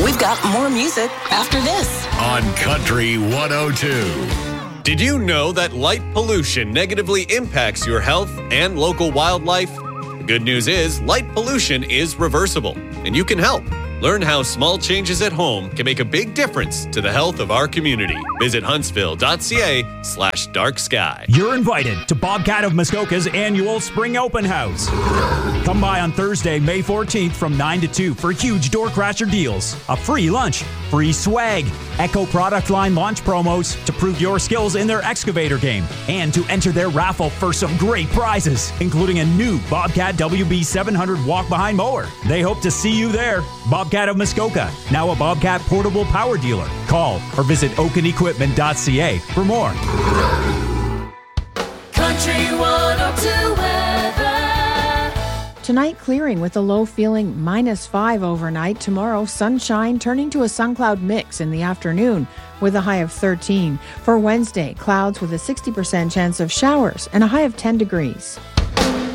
We've got more music after this on Country 102. Did you know that light pollution negatively impacts your health and local wildlife? The good news is light pollution is reversible, and you can help. Learn how small changes at home can make a big difference to the health of our community. Visit huntsville.ca/darksky. You're invited to Bobcat of Muskoka's annual Spring Open House. Come by on Thursday, May 14th from 9 to 2 for huge door crasher deals, a free lunch, free swag, Echo product line launch promos to prove your skills in their excavator game, and to enter their raffle for some great prizes, including a new Bobcat WB 700 walk-behind mower. They hope to see you there. Bobcat of Muskoka, now a Bobcat portable power dealer. Call or visit oakenequipment.ca for more. Country 102 weather. Tonight, clearing with a low feeling -5 overnight. Tomorrow, sunshine turning to a sun cloud mix in the afternoon with a high of 13. For Wednesday, clouds with a 60% chance of showers and a high of 10 degrees.